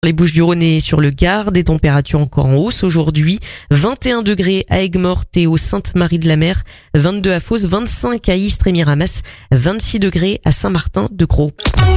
Les Bouches-du-Rhône et sur le Gard, des températures encore en hausse aujourd'hui. 21 degrés à Aigues-Mortes et au Sainte-Marie-de-la-Mer, 22 à Fos, 25 à Istres et Miramas, 26 degrés à Saint-Martin-de-Crau.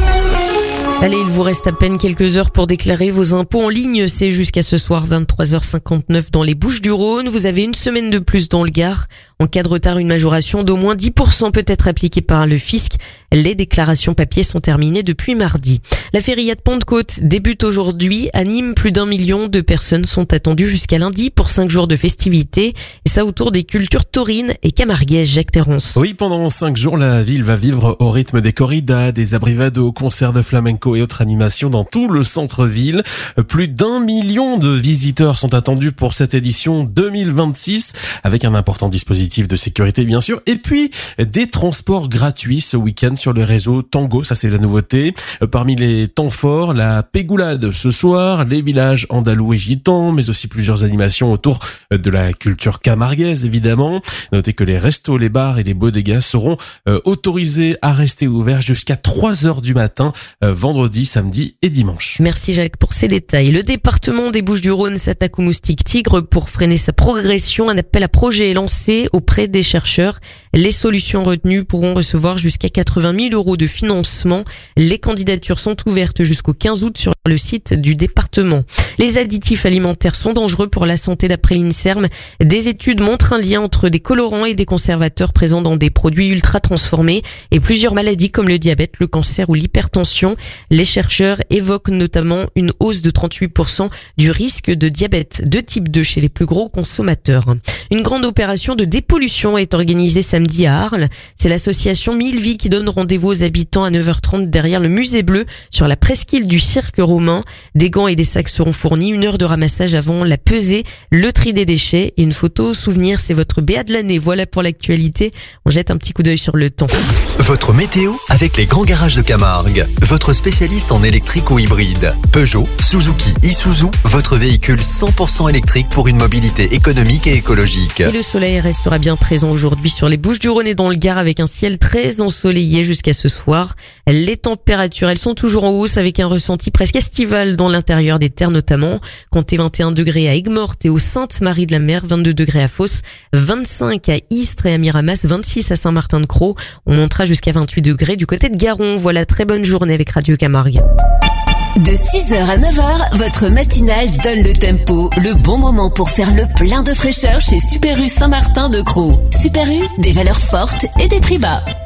Allez, il vous reste à peine quelques heures pour déclarer vos impôts en ligne. C'est jusqu'à ce soir 23h59 dans les Bouches-du-Rhône. Vous avez une semaine de plus dans le Gard. En cas de retard, une majoration d'au moins 10% peut être appliquée par le fisc. Les déclarations papier sont terminées depuis mardi. La feria de Pentecôte débute aujourd'hui. À Nîmes, plus d'1 million de personnes sont attendues jusqu'à lundi pour 5 jours de festivités. Et ça autour des cultures taurines et camarguaises. Jacques Terrance. Oui, pendant 5 jours, la ville va vivre au rythme des corridas, des abrivados, concerts de flamenco et autres animations dans tout le centre-ville. Plus d'1 million de visiteurs sont attendus pour cette édition 2026, avec un important dispositif de sécurité bien sûr, et puis des transports gratuits ce week-end sur le réseau Tango, ça c'est la nouveauté. Parmi les temps forts, la pégoulade ce soir, les villages andalous et gitans, mais aussi plusieurs animations autour de la culture camarguaise évidemment. Notez que les restos, les bars et les bodegas seront autorisés à rester ouverts jusqu'à 3h du matin, vendredi, samedi et dimanche. Merci Jacques pour ces détails. Le département des Bouches-du-Rhône s'attaque au moustique tigre pour freiner sa progression. Un appel à projet est lancé auprès des chercheurs. Les solutions retenues pourront recevoir jusqu'à 80 000 € de financement. Les candidatures sont ouvertes jusqu'au 15 août sur le site du département. Les additifs alimentaires sont dangereux pour la santé d'après l'INSERM. Des études montrent un lien entre des colorants et des conservateurs présents dans des produits ultra transformés et plusieurs maladies comme le diabète, le cancer ou l'hypertension. Les chercheurs évoquent notamment une hausse de 38% du risque de diabète de type 2 chez les plus gros consommateurs. Une grande opération de dépollution est organisée samedi à Arles. C'est l'association 1000 Vies qui donne rendez-vous aux habitants à 9h30 derrière le musée bleu sur la presqu'île du cirque romain. Des gants et des sacs seront fournis, 1 heure de ramassage avant la pesée, le tri des déchets et une photo souvenir. C'est votre BA de l'année. Voilà pour l'actualité. On jette un petit coup d'œil sur le temps. Votre météo avec les grands garages de Camargue. Votre spécialiste en électrique ou hybride. Peugeot, Suzuki, Isuzu, votre véhicule 100% électrique pour une mobilité économique et écologique. Et le soleil restera bien présent aujourd'hui sur les Bouches-du-Rhône et dans le Gard avec un ciel très ensoleillé jusqu'à ce soir. Les températures, elles sont toujours en hausse avec un ressenti presque estival dans l'intérieur des terres notamment. Comptez 21 degrés à Aigues-Mortes et au Sainte-Marie-de-la-Mer, 22 degrés à Fos, 25 à Istres et à Miramas, 26 à Saint-Martin-de-Crau. On montera jusqu'à 28 degrés du côté de Garon. Voilà, très bonne journée avec Radio Camargue. De 6h à 9h, votre matinale donne le tempo, le bon moment pour faire le plein de fraîcheur chez Super U Saint-Martin-de-Crau. Super U, des valeurs fortes et des prix bas.